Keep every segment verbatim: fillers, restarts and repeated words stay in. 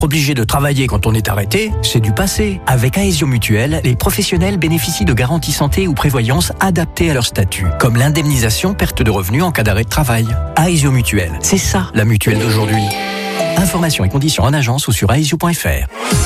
Obligé de travailler quand on est arrêté, c'est du passé. Avec Aesio Mutuel, les professionnels bénéficient de garanties santé ou prévoyance adaptées à leur statut, comme l'indemnisation perte de revenus en cas d'arrêt de travail. Aesio Mutuel, c'est ça la mutuelle d'aujourd'hui. Informations et conditions en agence ou sur aesio point f r.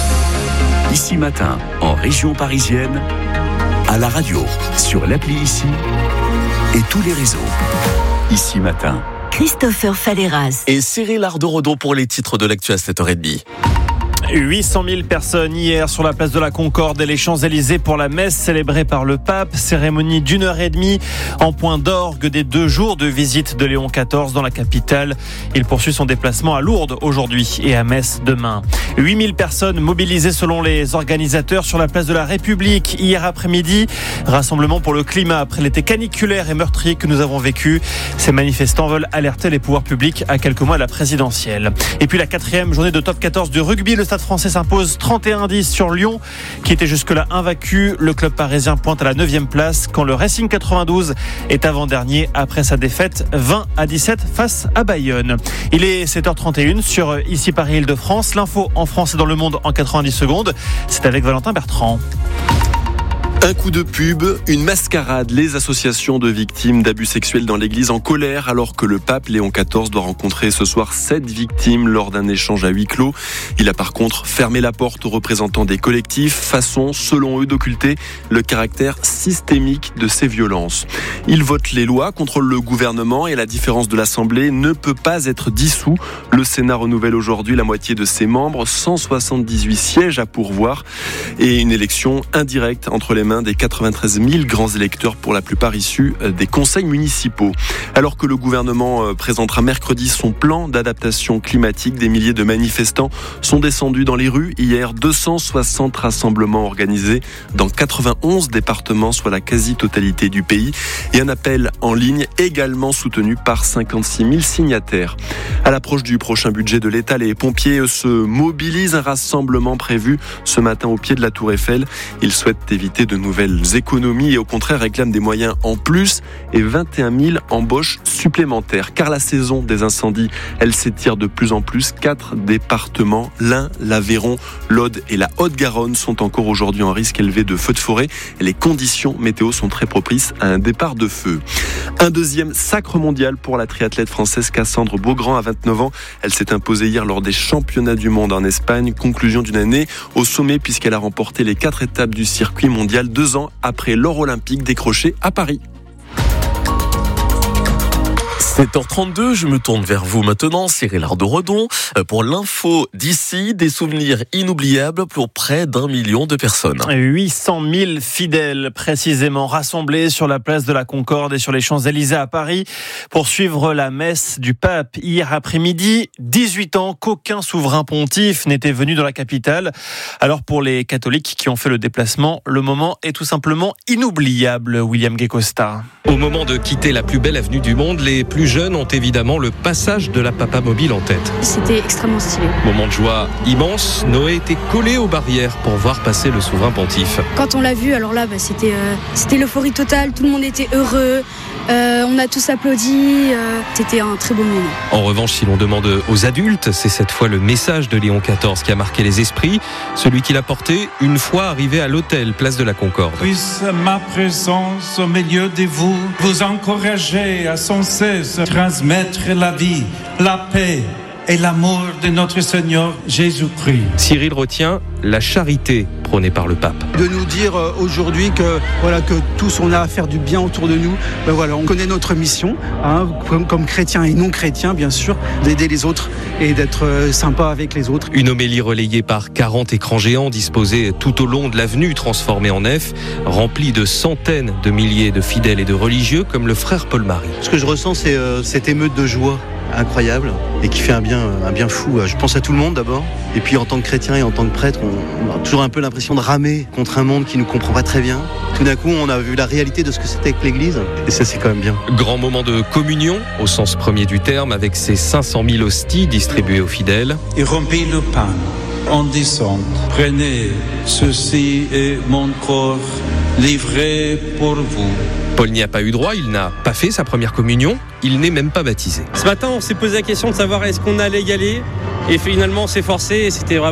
Ici Matin, en région parisienne, à la radio, sur l'appli Ici et tous les réseaux. Ici Matin. Christopher Falleras et Cyril Ardo-Rodon pour les titres de l'actu à sept heures trente. huit cent mille personnes hier sur la place de la Concorde et les Champs-Élysées pour la messe célébrée par le pape. Cérémonie d'une heure et demie en point d'orgue des deux jours de visite de Léon quatorze dans la capitale. Il poursuit son déplacement à Lourdes aujourd'hui et à Metz demain. huit mille personnes mobilisées selon les organisateurs sur la place de la République hier après-midi. Rassemblement pour le climat après l'été caniculaire et meurtrier que nous avons vécu. Ces manifestants veulent alerter les pouvoirs publics à quelques mois de la présidentielle. Et puis la quatrième journée de top quatorze du rugby, le Stade français s'impose trente et un à dix sur Lyon, qui était jusque-là invaincu. Le club parisien pointe à la neuvième place quand le Racing quatre-vingt-douze est avant-dernier après sa défaite vingt à dix-sept face à Bayonne. Il est sept heures trente et une sur Ici Paris Île-de-France. L'info en France et dans le monde en quatre-vingt-dix secondes. C'est avec Valentin Bertrand. Un coup de pub, une mascarade. Les associations de victimes d'abus sexuels dans l'église en colère alors que le pape Léon quatorze doit rencontrer ce soir sept victimes lors d'un échange à huis clos. Il a par contre fermé la porte aux représentants des collectifs, façon selon eux d'occulter le caractère systémique de ces violences. Il vote les lois, contrôle le gouvernement et à la différence de l'Assemblée ne peut pas être dissous. Le Sénat renouvelle aujourd'hui la moitié de ses membres, cent soixante-dix-huit sièges à pourvoir et une élection indirecte entre les mains des quatre-vingt-treize mille grands électeurs, pour la plupart issus des conseils municipaux. Alors que le gouvernement présentera mercredi son plan d'adaptation climatique, des milliers de manifestants sont descendus dans les rues. Hier, deux cent soixante rassemblements organisés dans quatre-vingt-onze départements, soit la quasi-totalité du pays, et un appel en ligne également soutenu par cinquante-six mille signataires. À l'approche du prochain budget de l'État, les pompiers se mobilisent. Un rassemblement prévu ce matin au pied de la Tour Eiffel. Ils souhaitent éviter de nouvelles économies et au contraire réclament des moyens en plus et vingt et un mille embauches supplémentaires. Car la saison des incendies, elle s'étire de plus en plus. Quatre départements, l'Ain, l'Aveyron, l'Aude et la Haute-Garonne sont encore aujourd'hui en risque élevé de feux de forêt. Les conditions météo sont très propices à un départ de feu. Un deuxième sacre mondial pour la triathlète française Cassandre Beaugrand à vingt-neuf ans. Elle s'est imposée hier lors des championnats du monde en Espagne. Conclusion d'une année au sommet puisqu'elle a remporté les quatre étapes du circuit mondial deux ans après l'or olympique décroché à Paris. sept heures trente-deux, je me tourne vers vous maintenant, Cyril Ardo-Rodon, pour l'info d'ici, des souvenirs inoubliables pour près d'un million de personnes. huit cent mille fidèles précisément rassemblés sur la place de la Concorde et sur les Champs-Élysées à Paris pour suivre la messe du pape hier après-midi. dix-huit ans qu'aucun souverain pontife n'était venu dans la capitale. Alors pour les catholiques qui ont fait le déplacement, le moment est tout simplement inoubliable, William Guécosta. Au moment de quitter la plus belle avenue du monde, les plus jeunes ont évidemment le passage de la Papa Mobile en tête. C'était extrêmement stylé. Moment de joie immense, Noé était collé aux barrières pour voir passer le souverain pontife. Quand on l'a vu, alors là, bah, c'était, euh, c'était l'euphorie totale, tout le monde était heureux, euh, on a tous applaudi, euh, c'était un très beau moment. En revanche, si l'on demande aux adultes, c'est cette fois le message de Léon quatorze qui a marqué les esprits, celui qu'il a porté une fois arrivé à l'hôtel, place de la Concorde. Puisse ma présence au milieu de vous vous encourager à sans cesse transmettre la vie, la paix et l'amour de notre Seigneur Jésus-Christ. Cyril retient la charité prônée par le pape. De nous dire aujourd'hui que, voilà, que tous on a à faire du bien autour de nous. Ben voilà, on connaît notre mission, hein, comme, comme chrétiens et non chrétiens bien sûr, d'aider les autres et d'être sympa avec les autres. Une homélie relayée par quarante écrans géants disposés tout au long de l'avenue transformée en nef, remplie de centaines de milliers de fidèles et de religieux comme le frère Paul-Marie. Ce que je ressens, c'est euh, cette émeute de joie incroyable et qui fait un bien, un bien fou. Je pense à tout le monde d'abord. Et puis en tant que chrétien et en tant que prêtre, on a toujours un peu l'impression de ramer contre un monde qui ne nous comprend pas très bien. Tout d'un coup, on a vu la réalité de ce que c'était que l'Église. Et ça, c'est quand même bien. Grand moment de communion, au sens premier du terme, avec ses cinq cent mille hosties distribuées aux fidèles. Et rompez le pain en disant, prenez, ceci est mon corps livré pour vous. Paul n'y a pas eu droit, il n'a pas fait sa première communion, il n'est même pas baptisé. Ce matin, on s'est posé la question de savoir est-ce qu'on allait y aller, et finalement on s'est forcé et c'était vraiment